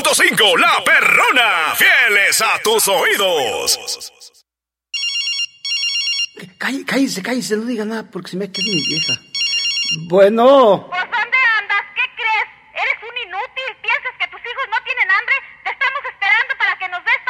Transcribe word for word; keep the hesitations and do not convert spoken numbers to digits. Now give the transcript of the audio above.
punto cinco, La Perrona, fieles a tus oídos. Cállese, cállese, no diga nada porque se me queda mi vieja. Bueno.